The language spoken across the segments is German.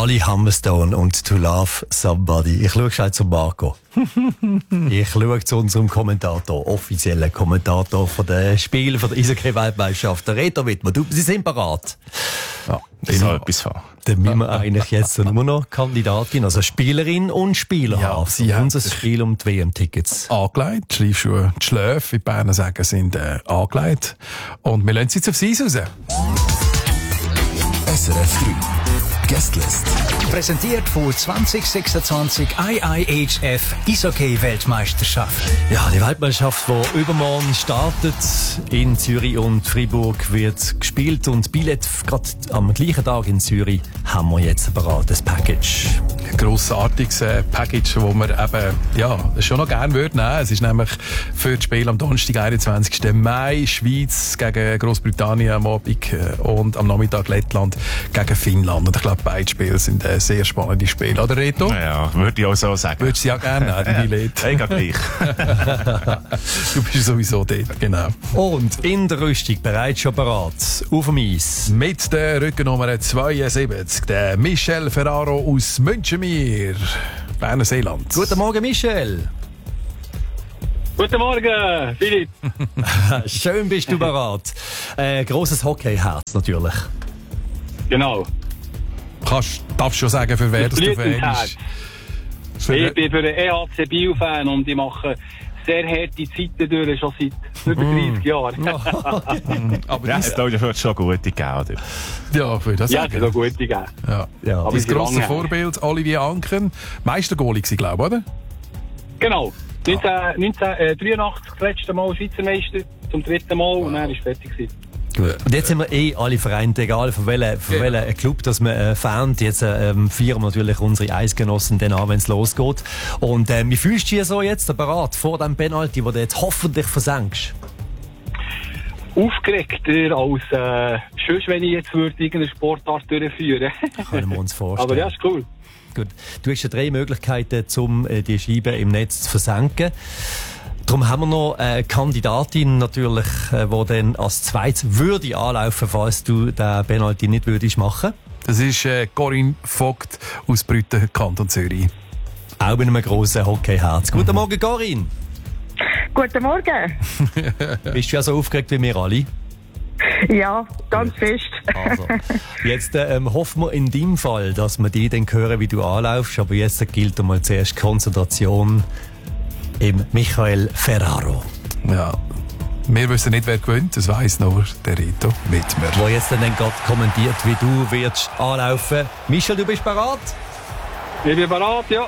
Holly Humberstone und To Love Somebody. Ich schaue schon zu Marco. Ich schaue zu unserem Kommentator, offiziellen Kommentator von den Spielen von der Eishockey-Weltmeisterschaft, der Reto Wittmer. Sie sind bereit. Ja, ich soll etwas fahren. Dann müssen wir eigentlich jetzt nur noch Kandidatin, also Spielerin und Spieler haben. Sie haben unser Spiel um die WM-Tickets. Angelegt, die Schleifschuhe, die Schläfe, wie die Berner sagen, sind angelegt. Und wir lassen sie jetzt aufs Eis raus. SRF 3 Guestlist. Präsentiert von 2026 IIHF Eishockey-Weltmeisterschaft. Ja, die Weltmeisterschaft, die übermorgen startet in Zürich und Freiburg, wird gespielt. Und Billett gerade am gleichen Tag in Zürich haben wir jetzt ein berates Package. Ein grossartiges Package, das wir eben, schon noch gerne nehmen würden. Es ist nämlich für das Spiel am Donnerstag, 21. Mai, Schweiz gegen Großbritannien am Abend und am Nachmittag Lettland gegen Finnland. Und ich glaube, beide Spiele sind sehr spannende Spiele, oder Reto? Ja, würde ich auch so sagen. Würdest du ja gerne nehmen, die Billett? Egal gleich. Du bist sowieso dort, genau. Und in der Rüstung bereits schon bereit, auf dem Eis. Mit der Rückennummer 72, der Michel Ferraro aus Münchenmir, Berner Seeland. Guten Morgen, Michel. Guten Morgen, Philipp. Schön bist du bereit. Grosses Hockeyherz natürlich. Genau. Darfst schon sagen, für wer das du Fan bist? Ich bin für den EHC Biel-Fan und ich mache sehr harte Zeiten durch, schon seit über 30 Jahren. Aber ja, es hat ja schon gute gegeben, oder? Ja, für das ja, es hat auch gute gegeben. Ja. Aber Dein grosses Vorbild, Olivier Anken, Meistergoalie gewesen, glaube ich, oder? Genau. 1983 das letzte Mal Schweizer Meister, zum dritten Mal, und dann war es fertig gewesen. Gut. Und jetzt sind wir alle vereint, egal von welchem Club das wir fahren. Jetzt feiern wir natürlich unsere Eisgenossen dann an, wenn es losgeht. Und wie fühlst du dich so jetzt bereit vor dem Penalty, den du jetzt hoffentlich versenkst? Aufgeregter als sonst, wenn ich jetzt irgendeine Sportart durchführen würde. Können wir uns vorstellen. Aber ja, ist cool. Gut. Du hast ja 3 Möglichkeiten, um die Scheibe im Netz zu versenken. Darum haben wir noch eine Kandidatin natürlich, die dann als zweites würde anlaufen, falls du den Penalty nicht würdest machen. Das ist Corinne Vogt aus Brütten, Kanton Zürich. Auch mit einem grossen Hockeyherz. Guten Morgen, Corinne. Guten Morgen. Bist du ja so aufgeregt wie wir alle? Ja, ganz fest. Also, jetzt hoffen wir in deinem Fall, dass wir dich dann hören, wie du anlaufst. Aber jetzt gilt einmal zuerst Konzentration im Michael Ferraro. Ja. Wir wissen nicht, wer gewinnt, das weiss nur der Reto Wittmer. Der jetzt dann gerade kommentiert, wie du wirst anlaufen. Michel, du bist bereit? Ich bin bereit, ja.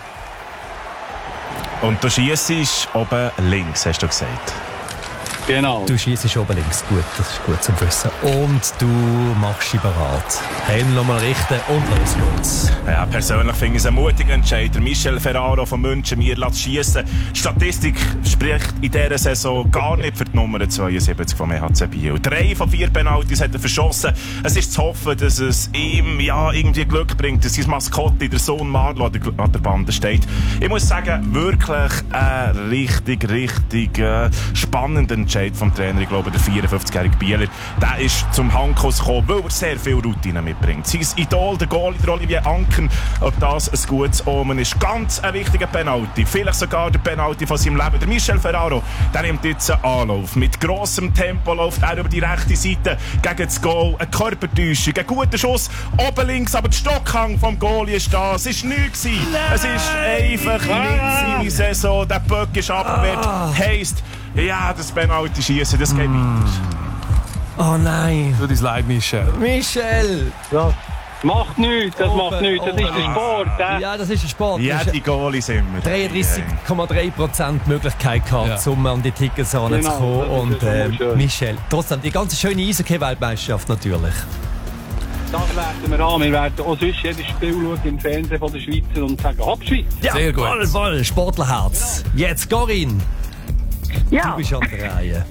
Und du schiessest oben links, hast du gesagt. Genau. Du schiessest oben links. Gut, das ist gut zum Wissen. Und du machst dich bereit. Helm nochmal richten und los geht's. Ja, persönlich finde ich es ein mutiger Entscheid. Michel Ferraro von München, mir lässt schiessen. Die Statistik spricht in dieser Saison gar nicht für die Nummer 72 vom EHC Biel. 3 von 4 Penalties hat er verschossen. Es ist zu hoffen, dass es ihm irgendwie Glück bringt, dass sein Maskottchen, der Sohn Marlo, an der Bande steht. Ich muss sagen, wirklich ein richtig spannender Entscheid vom Trainer. Ich glaube, der 54-jährige Bieler, der ist zum Handkuss gekommen, weil er sehr viel Routine mitbringt. Sein Idol, der Goalie, der Olivier Anken, ob das ein gutes Omen ist. Ganz ein wichtiger Penalty. Vielleicht sogar der Penalty von seinem Leben. Der Michel Ferraro, der nimmt jetzt einen Anlauf. Mit grossem Tempo läuft er über die rechte Seite gegen das Goal. Eine Körpertäuschung, ein guter Schuss. Oben links, aber der Stockhang vom Goalie ist da. Es war nichts gewesen. Es ist einfach nicht seine Saison. Der Böck ist abgewehrt. Heisst, ja, das Penalty schießen, das geht weiter. Oh nein. Du dein Leid, Michel. Michel! Ja. Macht nichts, das macht nichts. Das ist der Sport. Ja, das ist ein Sport. Ja, die Goalies immer. 33,3% Möglichkeit gehabt, um an die Tickets heranzukommen. Und Michel, trotzdem, die ganze schöne Eishockey-Weltmeisterschaft natürlich. Das werden wir an. Wir werden auch sonst jedes Spiel schauen im Fernsehen von der Schweizer und sagen, hopp Schweiz. Ja, sehr gut. Voll, Sportlerherz. Jetzt, Corinne. Ja. Du bist an der Reihe.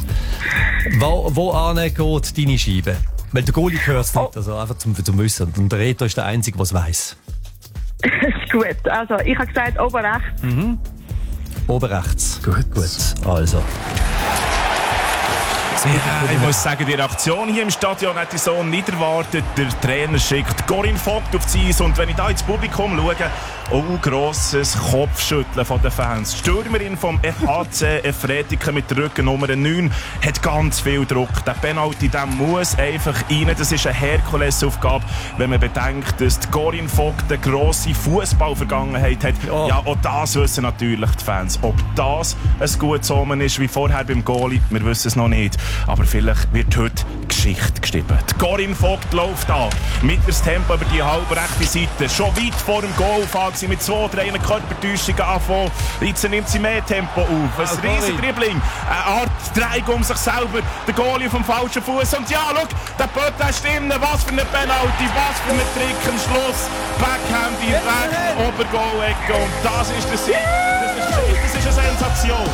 Wo geht deine Scheibe? Weil der Goalie hört es nicht, also einfach zum Wissen. Und der Reto ist der Einzige, der es weiss. Ist gut. Also, ich habe gesagt, oben rechts. Oben rechts. Gut. Also. Ja, ich muss sagen, die Reaktion hier im Stadion hätte ich so nicht erwartet. Der Trainer schickt Corinne Vogt aufs Eis und wenn ich da ins Publikum schaue, grosses Kopfschütteln von den Fans. Die Stürmerin vom FHC Efretiken mit der Rückennummer 9 hat ganz viel Druck. Der Penalty, der muss einfach rein. Das ist eine Herkulesaufgabe, wenn man bedenkt, dass die Corinne Vogt eine grosse Fußballvergangenheit hat. Ja, auch das wissen natürlich die Fans. Ob das ein gutes Omen ist wie vorher beim Goalie, wir wissen es noch nicht. Aber vielleicht wird heute Geschichte geschrieben. Die Corinne Vogt läuft an. Mit dem Tempo über die halbe rechte Seite. Schon weit vor dem Goal fängt sie mit 2-3 Körpertäuschungen anfangen. Jetzt nimmt sie mehr Tempo auf. Ein riesen Dribbling. Eine Art Dreieck um sich selber. Der Goalie auf dem falschen Fuß. Und ja, schau, der Böttler stimmt. Was für eine Penalty. Was für ein Trick am Schluss. Backhand in rechts. Obergoal-Ecke. Und das ist der Sieg. Das ist eine Sensation.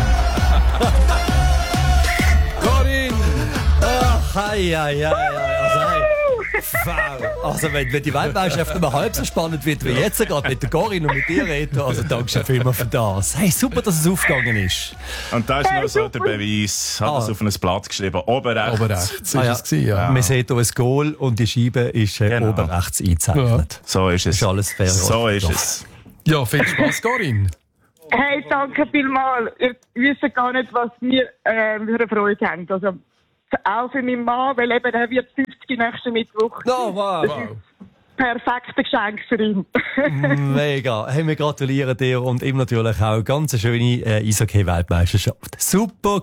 Corinne! Also wenn die Weltmeisterschaft immer halb so spannend wird wie jetzt gerade mit der Corinne und mit dir reden, also danke schön vielmals für das. Hey, super, dass es aufgegangen ist. Und da ist noch so der Beweis. Hat es auf ein Blatt geschrieben. Oben rechts. Oben rechts ist es gewesen, ja. Man sieht hier ein Goal und die Scheibe ist oben rechts eingezeichnet. Ja. So ist es. Ist alles fair. So ist es. Ja, viel Spaß, Corinne. Hey, danke vielmals. Ihr wisst gar nicht, was wir für eine Freude haben. Also, auch für meinen Mann, weil eben er wird 50 nächsten Mittwoch. Oh, wow. Perfektes Geschenk für ihn. Mega. Hey, wir gratulieren dir und ihm natürlich auch ganz eine schöne Eishockey-Weltmeisterschaft. Super